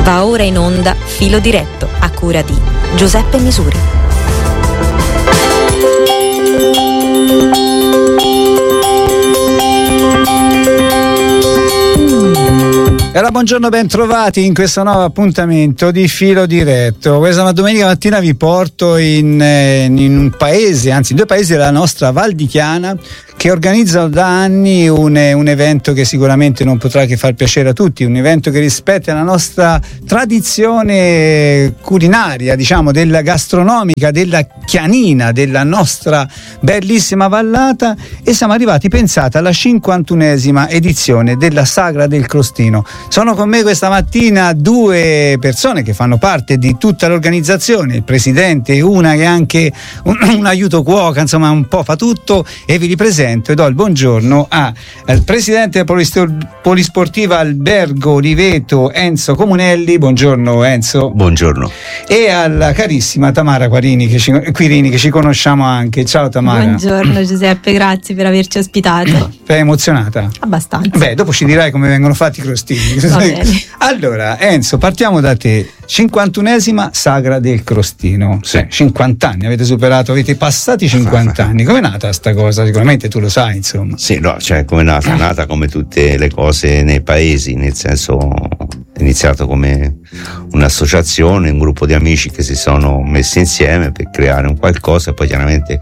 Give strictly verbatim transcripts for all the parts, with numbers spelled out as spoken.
Va ora in onda Filo Diretto, a cura di Giuseppe Misuri. E allora, buongiorno, ben trovati in questo nuovo appuntamento di Filo Diretto. Questa domenica mattina vi porto in, in un paese, anzi in due paesi della nostra Val di Chiana, che organizzano da anni un, un evento che sicuramente non potrà che far piacere a tutti, un evento che rispetta la nostra tradizione culinaria, diciamo, della gastronomica, della chianina, della nostra bellissima vallata, e siamo arrivati, pensate, alla cinquantunesima edizione della Sagra del Crostino. Sono con me questa mattina due persone che fanno parte di tutta l'organizzazione, il presidente, una che è anche un, un aiuto cuoca, insomma un po' fa tutto, e vi ripresento e do il buongiorno a, al presidente della Polisportiva Albergo Oliveto, Enzo Comunelli. Buongiorno Enzo. Buongiorno. E alla carissima Tamara Quirini che ci, Quirini, che ci conosciamo anche. Ciao Tamara. Buongiorno Giuseppe, grazie per averci ospitato. Sei emozionata? Abbastanza. Beh, dopo ci dirai come vengono fatti i crostini. Va bene. Allora Enzo, partiamo da te. cinquantunesima Sagra del Crostino. Sì. cinquanta anni avete superato, avete passati cinquanta anni. Com'è nata sta cosa? Sicuramente tu lo sai, insomma. Sì, no, cioè come è nata? È nata come tutte le cose nei paesi, nel senso è iniziato come un'associazione, un gruppo di amici che si sono messi insieme per creare un qualcosa, e poi chiaramente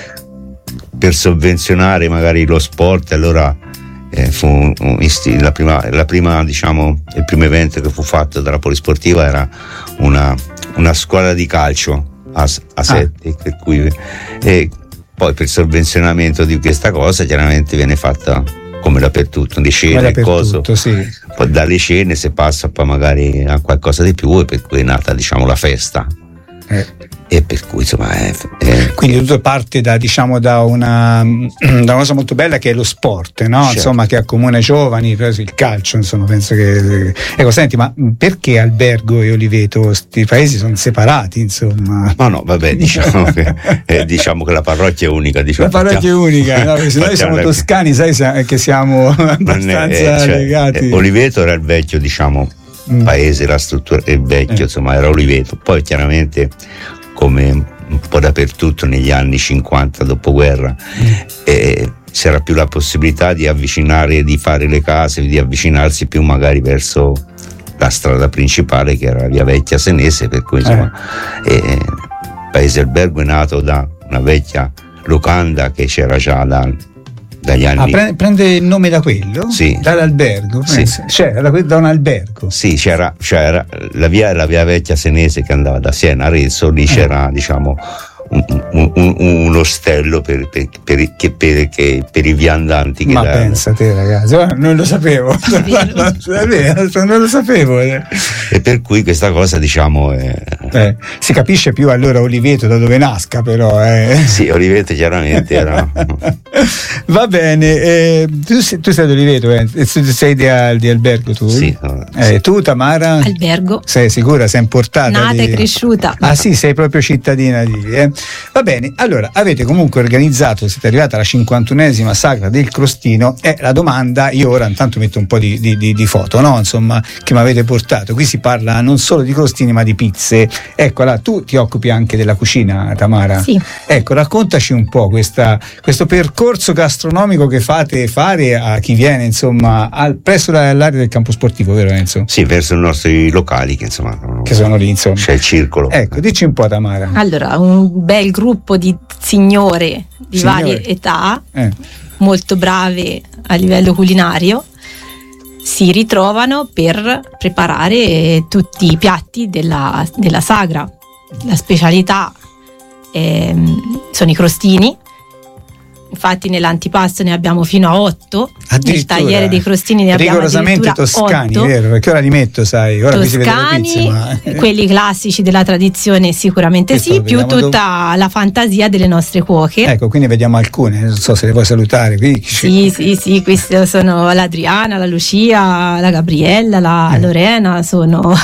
per sovvenzionare magari lo sport. Allora eh, fu un, un isti- la prima, la prima diciamo il primo evento che fu fatto dalla Polisportiva era una, una squadra di calcio a, a sette, ah. per cui e poi per il sovvenzionamento di questa cosa chiaramente viene fatta come dappertutto, di cene e cose, sì. Poi dalle cene si passa poi magari a qualcosa di più, e per cui è nata, diciamo, la festa. Eh. E per cui insomma è, è... quindi tutto parte da, diciamo, da una, da una cosa molto bella che è lo sport, no? Certo. Insomma, che accomuna i giovani, il calcio, insomma, penso che ecco, senti, ma perché Albergo e Oliveto, questi paesi sono separati, insomma? Ma no, vabbè, diciamo che eh, diciamo che la parrocchia è unica, diciamo, la parrocchia è unica, no? Perché se noi siamo toscani, sai che siamo abbastanza è, cioè, legati. Oliveto era il vecchio, diciamo, mm. paese, la struttura è vecchio, eh. insomma, era Oliveto. Poi chiaramente, come un po' dappertutto negli anni cinquanta dopoguerra, mm. eh, c'era più la possibilità di avvicinare, di fare le case, di avvicinarsi più magari verso la strada principale, che era via Vecchia Senese, per cui insomma eh. eh, Paese Albergo è nato da una vecchia locanda che c'era già da, dagli anni. Ah, prende, prende il nome da quello? Sì. Dall'albergo? Sì. C'era da, da un albergo? Sì, c'era, c'era la via, la via Vecchia Senese che andava da Siena a Arezzo, lì c'era, diciamo, un, un, un, un ostello per, per, per, che, per, che, per i viandanti. Che Ma erano. pensa te, ragazzi, non lo sapevo, è vero, non lo sapevo. E per cui questa cosa, diciamo, è... eh, si capisce più allora Oliveto da dove nasca, però. Eh. Sì, Oliveto chiaramente era. Va bene, eh, tu, sei, tu sei di Oliveto, eh? Sei di, di Albergo tu? Sì. Eh, tu Tamara? Albergo. Sei sicura? Sei importata? Nata di... e cresciuta. Ah sì, sei proprio cittadina di... Eh? Va bene, allora avete comunque organizzato, siete arrivati alla cinquantunesima Sagra del Crostino, e la domanda, io ora intanto metto un po' di, di, di, di foto, no? Insomma, che mi avete portato. Qui si parla non solo di crostini ma di pizze. Ecco, allora, tu ti occupi anche della cucina, Tamara? Sì. Ecco, raccontaci un po' questa, questo percorso gastronomico che fate fare a chi viene, insomma, al, presso l'area del campo sportivo, vero Enzo? Sì, verso i nostri locali che insomma che sono lì, insomma. C'è il circolo. Ecco, dici un po', Tamara. Allora, un bel gruppo di signore di Signore. varie età, Eh. molto brave a livello culinario, si ritrovano per preparare tutti i piatti della, della sagra. La specialità ehm, sono i crostini. Infatti nell'antipasto ne abbiamo fino a otto, nel tagliere dei crostini ne abbiamo rigorosamente addirittura toscani, otto. vero? Perché ora li metto, sai, ora qui si vede le Toscani, pizze, ma... quelli classici della tradizione sicuramente Questo sì, lo più vediamo tutta la fantasia delle nostre cuoche. Ecco, quindi vediamo alcune, non so se le vuoi salutare qui. Sì, sì, sì, queste sono l'Adriana, la Lucia, la Gabriella, la Eh. Lorena, sono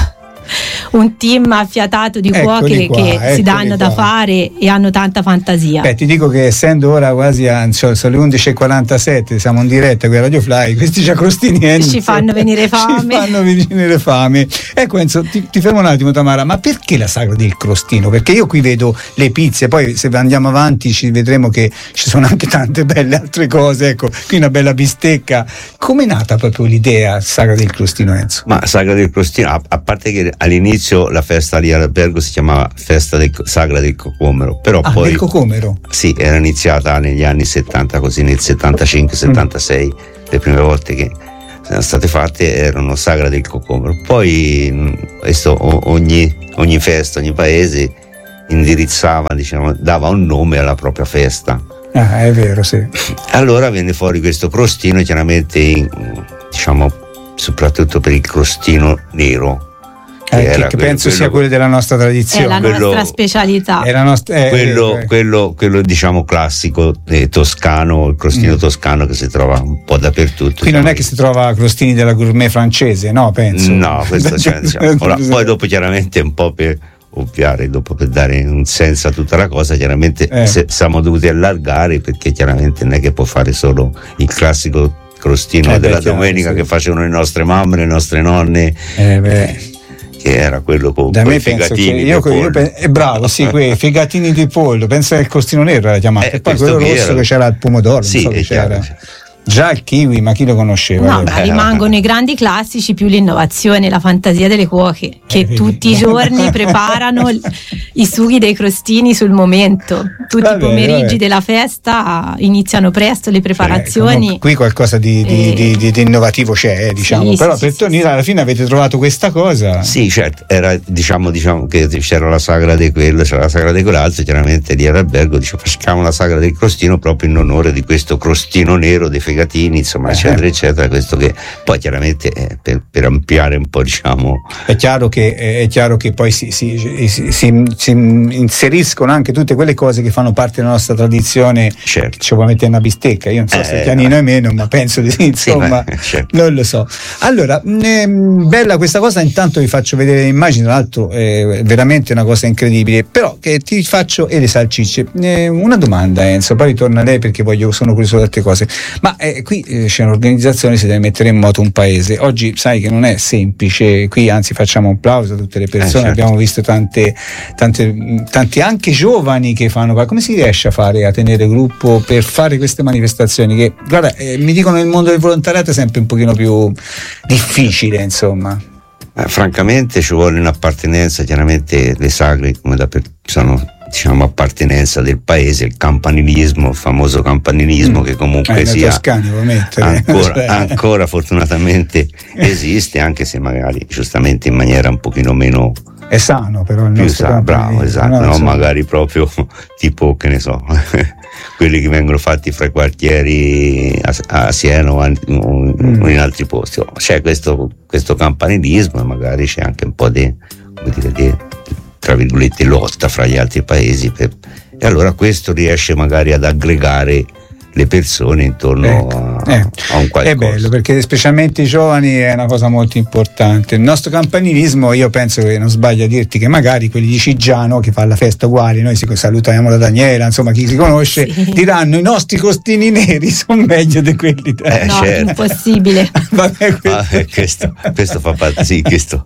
un team affiatato di cuoche che si danno da fare e hanno tanta fantasia. Beh, ti dico che essendo ora quasi a, cioè, sono le undici e quarantasette, siamo in diretta qui a Radio Fly, questi giacrostini Enzo ci fanno venire fame. Ci fanno venire fame. Ecco Enzo, ti, ti fermo un attimo Tamara, ma perché la sagra del crostino? Perché io qui vedo le pizze, poi se andiamo avanti ci vedremo che ci sono anche tante belle altre cose, ecco, qui una bella bistecca. Com'è nata proprio l'idea sagra del crostino, Enzo? Ma sagra del crostino, a, a parte che all'inizio la festa lì all'albergo si chiamava festa del, sagra del cocomero, però ah, poi del cocomero? Sì, era iniziata negli anni settanta, così nel settantacinque settantasei mm. le prime volte che sono state fatte erano sagra del cocomero. Poi questo, ogni, ogni festa, ogni paese indirizzava, diciamo, dava un nome alla propria festa. Ah, è vero, sì. Allora venne fuori questo crostino, chiaramente in, diciamo soprattutto per il crostino nero. Che, eh, che, che quello, penso quello, sia quello della nostra tradizione, è la quello, nostra specialità, è la nostra, eh, quello, eh, quello, quello diciamo classico eh, toscano, il crostino mm. toscano che si trova un po' dappertutto. Qui non è che si trova crostini della gourmet francese, no? Penso. No, questo cioè, diciamo, ora, poi dopo chiaramente un po' per ovviare, dopo per dare un senso a tutta la cosa, chiaramente eh. se, siamo dovuti allargare, perché chiaramente non è che può fare solo il classico crostino eh, della beh, domenica chiaro, che sì. facevano le nostre mamme, le nostre nonne. Eh beh. Che era quello con da quei me penso che fegatini io, io pe- è bravo, sì, quei fegatini di pollo, penso che il costino nero era chiamato, eh, e poi quello rosso era... che c'era il pomodoro, sì, non so che chiaro, c'era. Sì. Già il kiwi, ma chi lo conosceva? No, ma rimangono i grandi classici, più l'innovazione, la fantasia delle cuoche che eh, tutti i giorni preparano i sughi dei crostini sul momento. Tutti vabbè, i pomeriggi vabbè. della festa iniziano presto le preparazioni. Eh, qui qualcosa di, di, eh. di, di, di innovativo c'è, eh, diciamo. Sì, però sì, per sì, tornare sì. alla fine avete trovato questa cosa. Sì, certo, era diciamo, diciamo che c'era la sagra di quello, c'era la sagra di quell'altro, chiaramente lì all'albergo dice facciamo la sagra del crostino proprio in onore di questo crostino nero dei fegatini, insomma, eccetera, eccetera. Questo che poi chiaramente eh, per, per ampliare un po', diciamo. È chiaro che è chiaro che poi si, si, si, si, si inseriscono anche tutte quelle cose che fanno parte della nostra tradizione. Certo. Ci vuoi mettere una bistecca? Io non so eh, se pianino è meno, ma penso di sì, insomma, sì, certo. Non lo so. Allora, ehm, bella questa cosa, intanto vi faccio vedere le immagini, tra l'altro è veramente una cosa incredibile, però che ti faccio e le salsicce. Eh, una domanda, Enzo, poi ritorno a lei perché voglio, sono curioso di altre cose. Ma eh, qui eh, c'è un'organizzazione, si deve mettere in moto un paese. Oggi sai che non è semplice, qui anzi facciamo un applauso a tutte le persone, eh, certo. Abbiamo visto tante, tante, tanti anche giovani che fanno, come si riesce a fare, a tenere gruppo per fare queste manifestazioni che, guarda, eh, mi dicono nel mondo del volontariato è sempre un pochino più difficile, insomma. Eh, francamente ci vuole un'appartenenza, chiaramente le sagre come da per, sono diciamo appartenenza del paese, il campanilismo, il famoso campanilismo mm. che comunque eh, sia Toscani, ancora, cioè. ancora fortunatamente esiste, anche se magari giustamente in maniera un pochino meno è sano, però il più nostro sano, bravo, esatto, no, no, so. magari proprio tipo, che ne so, quelli che vengono fatti fra i quartieri a, a Siena o, a, o mm. in altri posti. C'è questo, questo campanilismo e magari c'è anche un po' di, come dire, di tra virgolette lotta fra gli altri paesi per, e allora questo riesce magari ad aggregare le persone intorno ecco, a, eh, a un qualcosa. È bello perché specialmente i giovani è una cosa molto importante. Il nostro campanilismo, io penso che non sbaglio a dirti che magari quelli di Ciggiano che fa la festa uguali, noi si salutiamo da Daniela, insomma chi si conosce, sì. diranno i nostri costini neri sono meglio di quelli eh, no, certo. impossibile. Vabbè, questo... Ah, eh, questo, questo fa parte, sì, questo.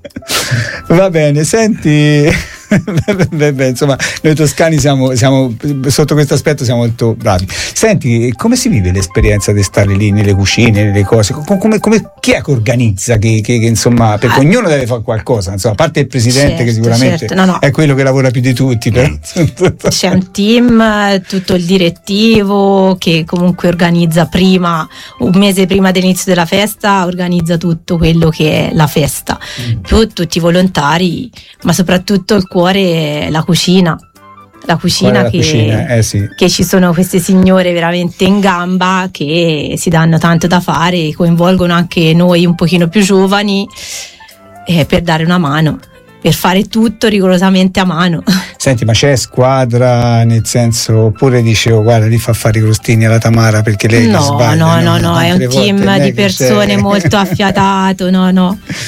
Va bene, senti beh, beh, insomma noi toscani siamo, siamo sotto questo aspetto siamo molto bravi. Senti, come si vive l'esperienza di stare lì nelle cucine, nelle cose, come, come, chi è che organizza, che, che, che insomma, perché ah. ognuno deve fare qualcosa, insomma, a parte il presidente certo, che sicuramente certo. no, no. è quello che lavora più di tutti, però. C'è un team, tutto il direttivo che comunque organizza prima, un mese prima dell'inizio della festa, organizza tutto quello che è la festa, mm. più tutti i volontari, ma soprattutto il cuore è la cucina. La cucina, che, cucina eh sì. che ci sono queste signore veramente in gamba che si danno tanto da fare, coinvolgono anche noi un pochino più giovani eh, per dare una mano, per fare tutto rigorosamente a mano. Senti, ma c'è squadra, nel senso, oppure dicevo guarda lì fa fare i crostini alla Tamara perché lei no, sbaglia? No, no, no, no, è un team di persone molto affiatato, no, no.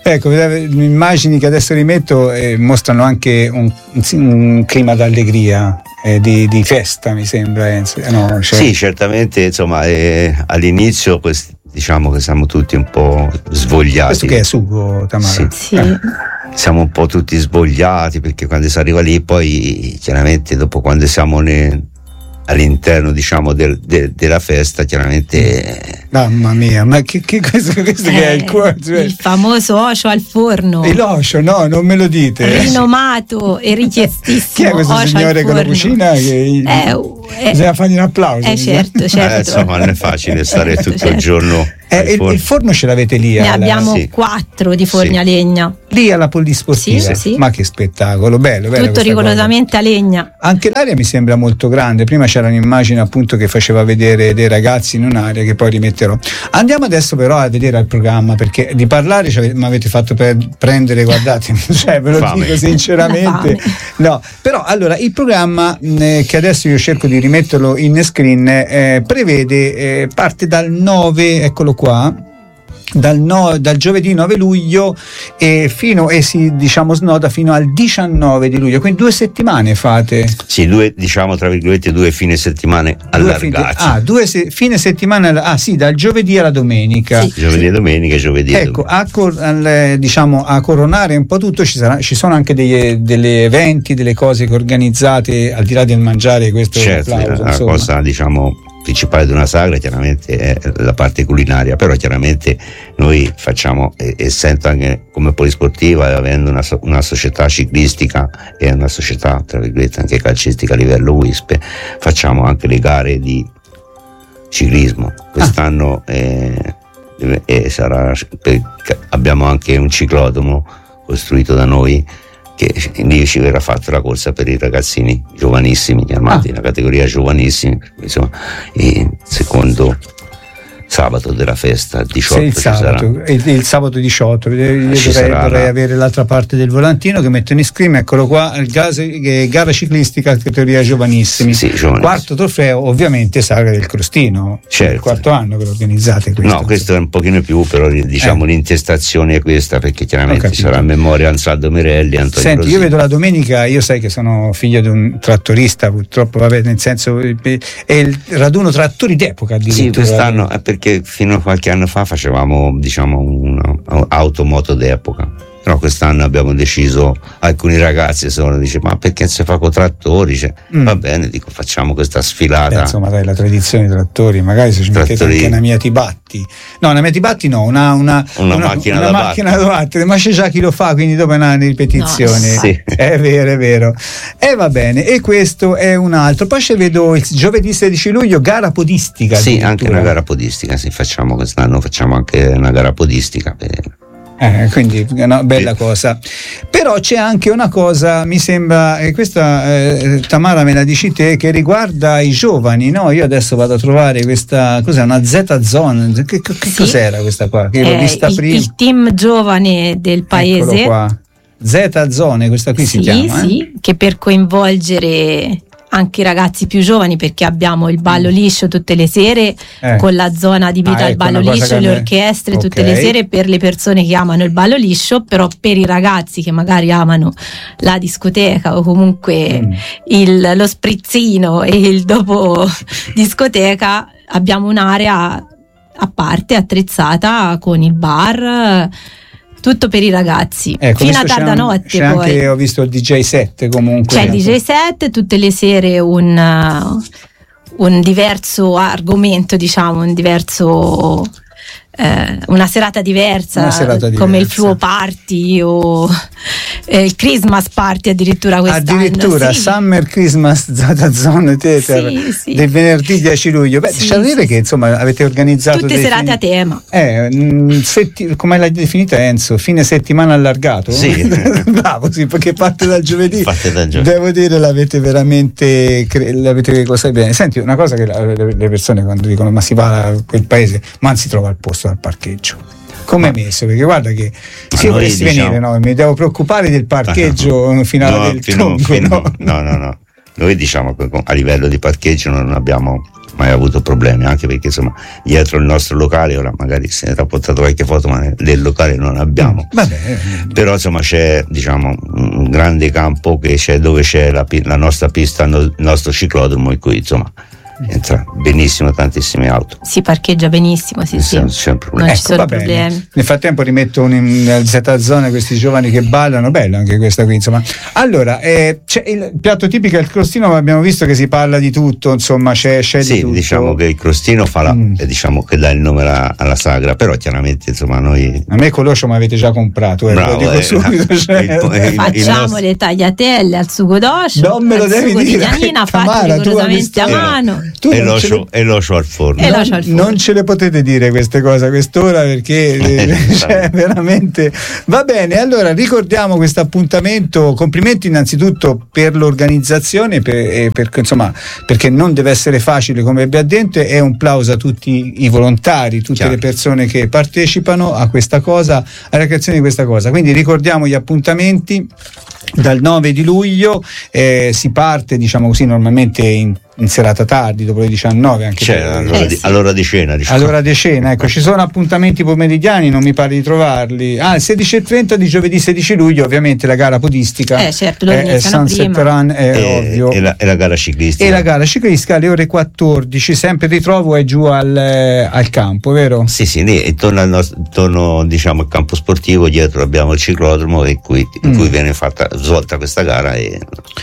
Ecco, le immagini che adesso rimetto eh, mostrano anche un, un clima d'allegria, eh, di, di festa, mi sembra. Eh, no, cioè... Sì, certamente, insomma, eh, all'inizio questi, diciamo che siamo tutti un po' svogliati. Questo che è sugo, Tamara? Sì. Sì. Eh. Siamo un po' tutti svogliati, perché quando si arriva lì, poi chiaramente dopo, quando siamo ne, all'interno, diciamo, del, de, della festa, chiaramente mamma mia, ma che, che questo, questo Eh, che è il cuore, cioè, il famoso oscio al forno, il oscio, no, non me lo dite. rinomato e richiestissimo. Chi è questo oscio al signore con la forno. cucina che Eh, eh, bisogna fargli un applauso? eh, certo, certo. eh, insomma, non è facile stare Certo, tutto certo. il giorno. Eh, al il, forno. il forno ce l'avete lì? Ne alla- abbiamo sì. quattro di forni Sì. a legna, lì alla polisportiva? Sì, sì. Ma che spettacolo, bello, bello. tutto rigorosamente a legna. Anche l'area mi sembra molto grande. Prima c'era un'immagine appunto che faceva vedere dei ragazzi in un'area che poi rimetterò. Andiamo adesso però a vedere al programma, perché di parlare mi avete fatto per prendere, guardate, cioè ve lo Fame. dico sinceramente. No, però allora il programma mh, che adesso io cerco di rimetterlo in screen eh, prevede eh, parte dal nove, eccolo qua. Dal, no, dal giovedì nove luglio e fino e si diciamo snoda fino al diciannove di luglio, quindi due settimane fate. Sì, due, diciamo tra virgolette, due fine settimane Due fine, allargati. ah, due se, fine settimana, ah sì, dal giovedì alla domenica. Sì. Giovedì e domenica, giovedì e Ecco, domenica. a, cor- al, diciamo, a coronare un po' tutto ci, sarà, ci sono anche degli, degli eventi, delle cose che organizzate al di là del mangiare, questo Certo, applauso, la insomma. cosa, diciamo, principale di una sagra chiaramente è la parte culinaria, però chiaramente noi facciamo, e- essendo anche come polisportiva e avendo una, so- una società ciclistica e una società tra virgolette anche calcistica a livello U I S P, facciamo anche le gare di ciclismo. Quest'anno eh, eh, sarà, per- abbiamo anche un ciclodromo costruito da noi, che lì ci verrà fatta la corsa per i ragazzini giovanissimi, chiamati Ah. la categoria giovanissimi, insomma, il secondo sabato della festa, il diciotto Sì, il ci sarà. sabato, il, il sabato diciotto, io dovrei, Ci sarà dovrei la- avere l'altra parte del volantino che metto in screen, eccolo qua, il gas, eh, gara ciclistica categoria giovanissimi. Sì, giovanissimi. Quarto trofeo, ovviamente Sagra del Crostino, Certo. il quarto anno che lo organizzate questo. No, questo è un pochino più, però diciamo Eh. l'intestazione è questa, perché Ho chiaramente capito. sarà a memoria Ansaldo Merelli, Antonio Senti, Rosini. io vedo la domenica, io sai che sono figlio di un trattorista, purtroppo, vabbè, nel senso, eh, è il raduno trattori d'epoca Sì, addirittura. quest'anno è perché fino a qualche anno fa facevamo, diciamo, un'automoto d'epoca, però quest'anno abbiamo deciso, alcuni ragazzi sono, dice, ma perché si fa con trattori? Cioè, Mm. va bene, dico, facciamo questa Beh, sfilata. insomma, dai, la tradizione dei trattori, magari se ci mettete Trattori. anche una mia Tibatti, no, una mia Tibatti no, una, una, Una macchina una da macchina da battere, ma c'è già chi lo fa, quindi dopo è una ripetizione. No, sì. È vero, è vero. E va bene, e questo è un altro. Poi ci vedo il giovedì sedici luglio, gara podistica. Sì, addirittura. anche una gara podistica, sì, facciamo quest'anno facciamo anche una gara podistica. per- Eh, quindi è una bella cosa. Però c'è anche una cosa, mi sembra, e questa eh, Tamara me la dici te, che riguarda i giovani, no? Io adesso vado a trovare questa, cos'è, una Z-Zone, che, che Sì. cos'era questa qua? Che l'ho Eh, vista il, prima. il team giovane del paese. Eccolo qua. Z-Zone, questa qui sì, si chiama. eh? sì, che per coinvolgere anche i ragazzi più giovani, perché abbiamo il ballo liscio tutte le sere, Eh. con la zona adibita Ah, al ecco, ballo una cosa liscio, che le a me- orchestre tutte Ok. le sere per le persone che amano il ballo liscio, però per i ragazzi che magari amano la discoteca o comunque Mm. il- lo sprizzino e il dopo discoteca, abbiamo un'area a parte attrezzata con il bar, tutto per i ragazzi, Ecco, fino a visto c'è tarda un- notte. c'è Poi anche, ho visto il D J set comunque. c'è il D J set, tutte le sere un, uh, un diverso argomento, diciamo, un diverso eh, una serata diversa, Una serata come il diversa. Fluo Party o eh, il Christmas Party addirittura quest'anno. Addirittura sì. Summer Christmas Z-Zone Theater Sì, sì. del venerdì dieci luglio. Beh, Sì, c'è da dire sì, che sì. insomma avete organizzato Tutte dei serate fini- a tema. Eh, mh, setti- come l'hai definita Enzo? Fine settimana allargato? Sì. Bravo, sì, perché parte dal giovedì. Parte dal giovedì. Devo dire, l'avete veramente cre- l'avete cosa bene. Senti, una cosa che la- le le persone quando dicono ma si va a quel paese, ma non si trova il posto al parcheggio. Come è messo? Perché guarda che Ma se io noi, volessi diciamo- venire, no, mi devo preoccupare del parcheggio finale No, del fino- tronco, fino- no? no, no, no. noi diciamo che a livello di parcheggio non abbiamo mai avuto problemi, anche perché insomma dietro il nostro locale, ora magari se ne era portato qualche foto, ma del locale non abbiamo. Vabbè. Però insomma c'è diciamo un grande campo che c'è dove c'è la, la nostra pista, il nostro ciclodromo, in cui insomma entra benissimo tantissime auto. Si parcheggia benissimo, sì, sì. Non c'è un problema. Non Ecco, ci sono va bene. problemi. Nel frattempo rimetto un, in Z-Zone questi giovani che ballano, bello anche questa qui, insomma. Allora, eh, c'è il piatto tipico è il crostino, ma abbiamo visto che si parla di tutto, insomma, c'è, c'è sì, di tutto. diciamo che il crostino fa la, Mm. eh, diciamo che dà il nome alla, alla sagra, però chiaramente insomma noi A me Coloscio mi avete già comprato, eh, Bravo, lo dico eh, subito. il- Cioè, il- il- Facciamo nostro- le tagliatelle al sugo d'oscio, non me lo al devi sugo dire, di Giannina, fatto Tamara, tu rigorosamente a hai visto- mano. Tu e non ce l'oscio, le- e l'oscio al forno. E non, lascia il forno. non ce le potete dire queste cose a quest'ora perché eh, cioè, veramente va bene. Allora ricordiamo questo appuntamento, complimenti innanzitutto per l'organizzazione, per, e per, insomma, perché non deve essere facile come abbiamo detto, e un plauso a tutti i volontari, tutte Chiaro. le persone che partecipano a questa cosa, alla creazione di questa cosa. Quindi ricordiamo gli appuntamenti. Dal nove di luglio eh, si parte, diciamo così, normalmente in, in serata tardi, dopo le diciannove, anche C'è per- all'ora, Eh, di, sì. all'ora di cena, diciamo. allora di cena, ecco, ci sono appuntamenti pomeridiani, non mi pare di trovarli. Ah, il sedici e trenta di giovedì sedici luglio, ovviamente la gara podistica. Eh, certo, loro è, è iniziano Sunset prima. Run, è e, ovvio. e la, e la gara ciclistica. E la gara ciclistica alle ore quattordici, sempre il ritrovo è giù al, eh, al campo, vero? Sì, sì, lì intorno al, nostro, intorno, diciamo, al campo sportivo dietro abbiamo il ciclodromo in cui, in Mm. cui viene fatta, svolta questa gara. E,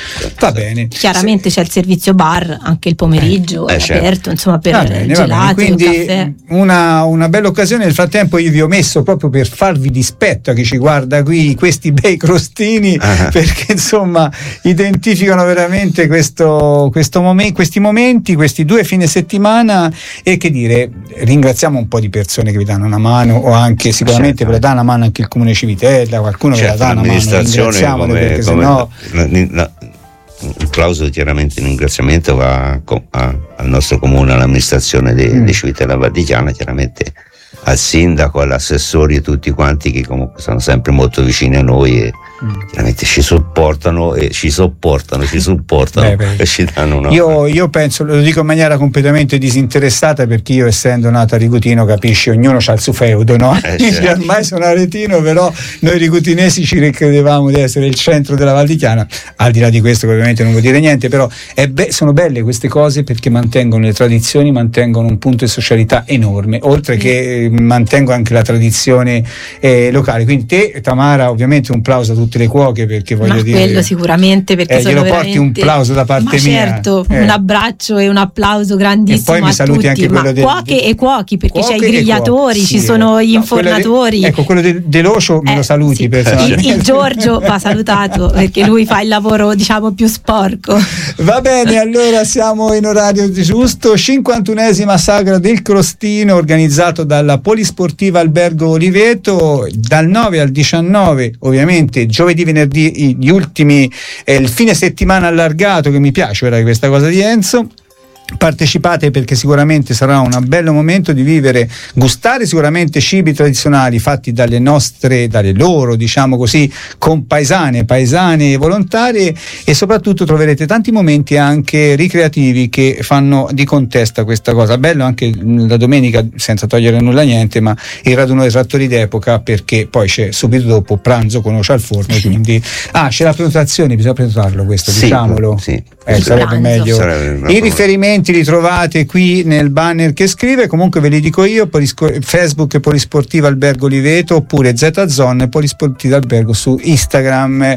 Va bene. Chiaramente c'è il servizio bar anche il pomeriggio, Eh, è certo. aperto, insomma, per Va bene, va bene. gelato, Quindi caffè. una, una bella occasione. Nel frattempo io vi ho messo proprio per farvi dispetto a chi ci guarda qui questi bei crostini, Ah. perché insomma identificano veramente questo, questo momen- questi momenti, questi due fine settimana, e che dire, ringraziamo un po' di persone che vi danno una mano, o anche sicuramente Certo. ve la dà una mano anche il comune Civitella, qualcuno ve la certo, dà una mano, l'amministrazione ringraziamole, come, perché come sennò la- la- il plauso, chiaramente un ringraziamento va co- a- al nostro comune, all'amministrazione di Mm. di Civitella Valdichiana, chiaramente al sindaco, agli assessori e tutti quanti che comunque sono sempre molto vicini a noi e Mm. chiaramente ci supportano e ci sopportano, ci supportano Beh, beh. e ci danno una Io, io penso, lo dico in maniera completamente disinteressata, perché io, essendo nato a Rigutino, capisci, ognuno ha il suo feudo, no? Eh, Io certo. ormai sono aretino, però noi rigutinesi ci ricredevamo di essere il centro della Val di Chiana. Al di là di questo, che ovviamente non vuol dire niente, però è be- sono belle queste cose perché mantengono le tradizioni, mantengono un punto di socialità enorme, oltre che eh, mantengono anche la tradizione eh, locale. Quindi te, Tamara, ovviamente un plauso a tutte le cuoche, perché voglio Ma dire, quello sicuramente, perché eh, sono glielo porti veramente... un plauso da parte Ma mia. certo, Eh. un abbraccio e un applauso grandissimo E poi mi a saluti tutti, anche ma quello del- cuoche e cuochi, perché c'è i Cuoche e grigliatori, cuochi, ci sì, sono eh. gli No, quello de- informatori. ecco, quello del Deloscio me Eh, lo saluti sì. personalmente. il, il Giorgio va salutato perché lui fa il lavoro, diciamo, più sporco. Va bene, allora siamo in orario giusto. cinquantunesima sagra del crostino, organizzato dalla Polisportiva Albergo Oliveto, dal nove al diciannove, ovviamente giovedì, venerdì, gli ultimi, eh, il fine settimana allargato, che mi piace ora questa cosa di Enzo. Partecipate, perché sicuramente sarà un bello momento di vivere, gustare sicuramente cibi tradizionali fatti dalle nostre, dalle loro, diciamo così, compaesane, paesane e volontarie, e soprattutto troverete tanti momenti anche ricreativi che fanno di contesto a questa cosa. Bello anche la domenica, senza togliere nulla a niente, ma il raduno dei trattori d'epoca, perché poi c'è subito dopo pranzo con oce al forno, quindi ah, c'è la prenotazione, bisogna prenotarlo questo, Sì, diciamolo. sì. Eh, sarebbe Pranzo. meglio. Sarebbe una I cosa- riferimenti li trovate qui nel banner che scrive, comunque ve li dico io: Polisco- Facebook Polisportiva Albergo Oliveto, oppure Z-Zone Polisportiva Albergo su Instagram.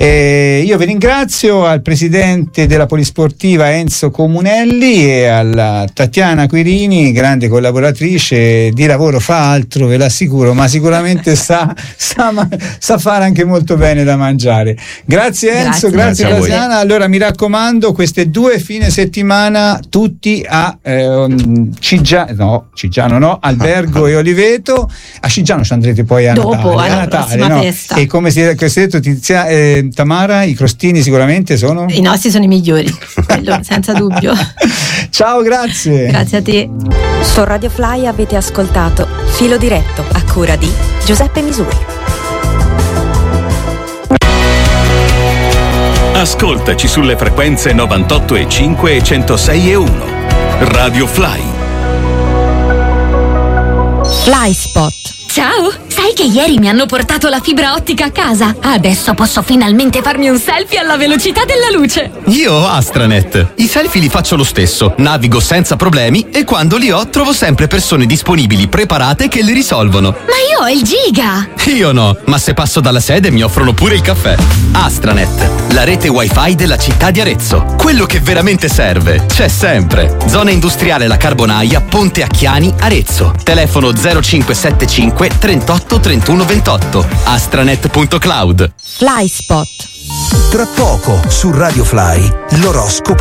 Eh, io vi ringrazio, al presidente della Polisportiva Enzo Comunelli e alla Tatiana Quirini, grande collaboratrice, di lavoro fa altro, ve l'assicuro, ma sicuramente sa, sa, ma- sa fare anche molto bene da mangiare. Grazie Enzo, Grazie. grazie, Grazie a voi. Tatiana. Allora mi raccomando, queste due fine settimana tutti a ehm, Cigiano, no, Cigiano no, Albergo e Oliveto. A Cigiano ci andrete poi a Dopo, Natale, alla a Natale, prossima no? festa. E come si, come si è detto, Tizia, eh, Tamara, i crostini sicuramente sono. I nostri sono i migliori, quello senza dubbio. Ciao, grazie. Grazie a te. Su Radio Fly avete ascoltato Filo Diretto, a cura di Giuseppe Misuri. Ascoltaci sulle frequenze novantotto e cinque e centosei e uno. Radio Fly. FlySpot. Ciao, sai che ieri mi hanno portato la fibra ottica a casa? Adesso posso finalmente farmi un selfie alla velocità della luce. Io ho Astranet. I selfie li faccio lo stesso, navigo senza problemi e quando li ho trovo sempre persone disponibili, preparate che li risolvono. Ma io ho il giga! Io no, ma se passo dalla sede mi offrono pure il caffè. Astranet, la rete wifi della città di Arezzo. Quello che veramente serve c'è sempre. Zona industriale La Carbonaia, Ponte Acchiani, Arezzo. Telefono zero cinque sette cinque trentotto trentuno ventotto. astranet punto cloud. FlySpot. Tra poco su Radio Fly l'oroscopo